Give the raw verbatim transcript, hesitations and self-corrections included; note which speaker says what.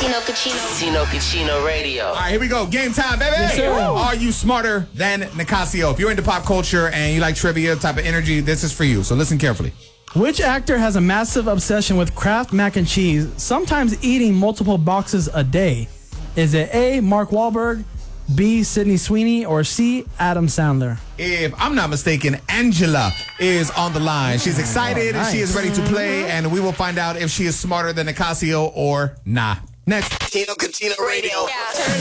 Speaker 1: Tino Cucino.
Speaker 2: Tino Cucino Radio.
Speaker 3: All right, here we go. Game time, baby.
Speaker 4: Yes, sir.
Speaker 3: Are you smarter than Nicasio? If you're into pop culture and you like trivia type of energy, this is for you. So listen carefully.
Speaker 4: Which actor has a massive obsession with Kraft mac and cheese, sometimes eating multiple boxes a day? Is it A, Mark Wahlberg, B, Sydney Sweeney, or C, Adam Sandler?
Speaker 3: If I'm not mistaken, Angela is on the line. She's excited
Speaker 4: Oh,
Speaker 3: and she
Speaker 4: nice.
Speaker 3: is ready to play, and we will find out if she is smarter than Nicasio or not. Next.
Speaker 2: Tino Cucino Radio.
Speaker 1: Yeah.